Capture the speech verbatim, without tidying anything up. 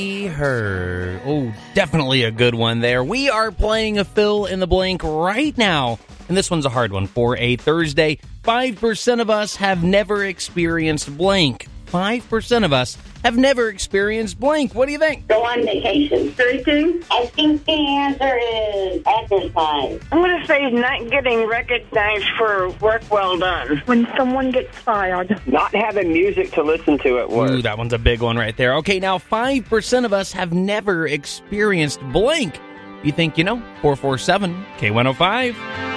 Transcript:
Her. Oh, definitely a good one there. We are playing a fill in the blank right now, and this one's a hard one for a Thursday. five percent of us have never experienced blank. five percent of us have never experienced blank. What do you think? Go on vacation. Drinking? I think the answer is exercise. I'm going to say not getting recognized for work well done. When someone gets fired. Not having music to listen to at work. Ooh, that one's a big one right there. Okay, now five percent of us have never experienced blank. You think you know? four four seven K one oh five.